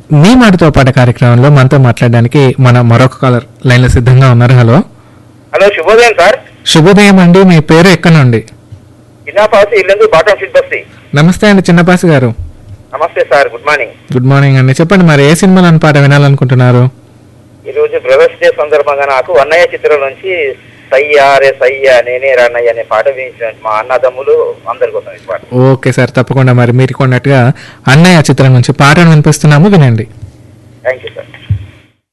మీ మాటతో పాటు కార్యక్రమంలో మనతో మాట్లాడడానికి మన మరొక కాలర్ లైన్ లో సిద్ధంగా ఉన్నారు. హలో హలో, శుభోదయం సార్. శుభోదయం అండి. మీ పేరు ఎక్కడ నుండి? చిన్నపాసి ఇల్లందు బాటం ఫిట్ బస్తి. నమస్తే అండి చిన్నపాసి గారు. నమస్తే sir, good morning. Good morning అండి. చెప్పండి, మరి ఏ సినిమాలోని పాట వినాలనుకుంటున్నారు? ఈ రోజు బ్రదర్స్ డే సందర్భంగా నాకు అన్నయ్య చిత్రం నుంచి సయ్యా రే సయ్యా నేనే రాన్నయ్య అనే పాట వేయించిన మా అన్నదమ్ములు అందరి కోసం ఈ పాట. ఓకే సార్, తప్పకుండా. మరి మీరు కొన్నట్టుగా అన్నయ్య చిత్రం నుంచి పాటను వినిపిస్తున్నాము, వినండి. Thank you sir.